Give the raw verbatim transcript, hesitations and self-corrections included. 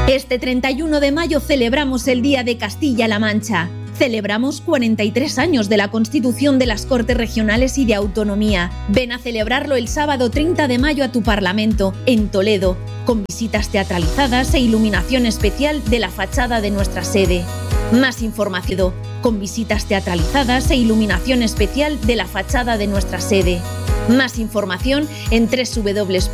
Este treinta y uno de mayo celebramos el Día de Castilla-La Mancha. Celebramos cuarenta y tres años de la Constitución de las Cortes Regionales y de Autonomía. Ven a celebrarlo el sábado treinta de mayo a tu Parlamento, en Toledo, con visitas teatralizadas e iluminación especial de la fachada de nuestra sede. Más información, con visitas teatralizadas e iluminación especial de la fachada de nuestra sede. Más información en doble u doble u doble u